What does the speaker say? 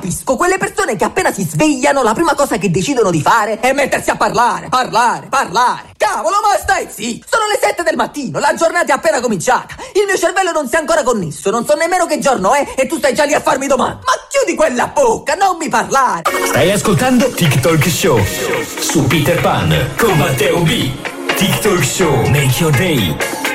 capisco quelle persone che appena si svegliano la prima cosa che decidono di fare è mettersi a parlare. Cavolo, ma stai zitto! Sono le 7 del mattino, la giornata è appena cominciata. Il mio cervello non si è ancora connesso, non so nemmeno che giorno è e tu stai già lì a farmi domande. Ma chiudi quella bocca, non mi parlare! Stai ascoltando TikTok Show su Peter Pan con Matteo B. TikTok Show, make your day.